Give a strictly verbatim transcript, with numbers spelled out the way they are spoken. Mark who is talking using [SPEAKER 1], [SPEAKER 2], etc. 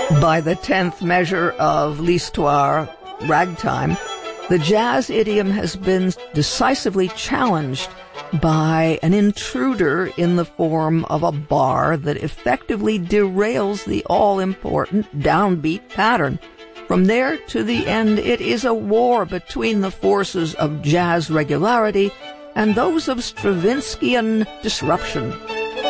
[SPEAKER 1] By the tenth measure of l'histoire, ragtime, the jazz idiom has been decisively challenged by an intruder in the form of a bar that effectively derails the all-important downbeat pattern. From there to the end, it is a war between the forces of jazz regularity and those of Stravinskian disruption.